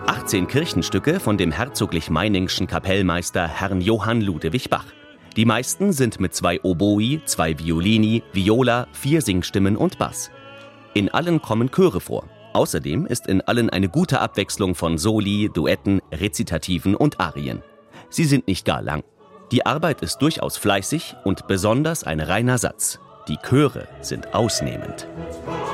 18 Kirchenstücke von dem herzoglich-meiningschen Kapellmeister Herrn Johann Ludewig Bach. Die meisten sind mit 2 Oboi, 2 Violini, Viola, 4 Singstimmen und Bass. In allen kommen Chöre vor. Außerdem ist in allen eine gute Abwechslung von Soli, Duetten, Rezitativen und Arien. Sie sind nicht gar lang. Die Arbeit ist durchaus fleißig und besonders ein reiner Satz. Die Chöre sind ausnehmend.